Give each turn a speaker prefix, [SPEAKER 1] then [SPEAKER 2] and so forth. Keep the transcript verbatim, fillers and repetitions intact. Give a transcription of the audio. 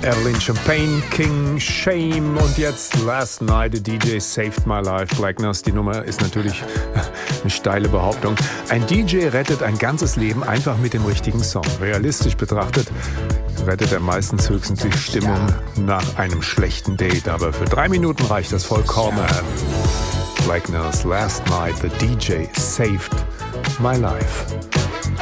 [SPEAKER 1] Evelyn Champagne, King, Shame und jetzt Last Night, the D J Saved My Life. Blackness, die Nummer ist natürlich eine steile Behauptung. Ein D J rettet ein ganzes Leben einfach mit dem richtigen Song. Realistisch betrachtet rettet er meistens höchstens die Stimmung nach einem schlechten Date, aber für drei Minuten reicht das vollkommen. Blackness, Last Night, the D J Saved My Life.